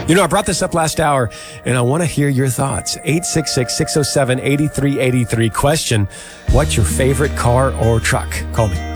You know, I brought this up last hour, and I want to hear your thoughts. 866-607-8383. Question, what's your favorite car or truck? Call me.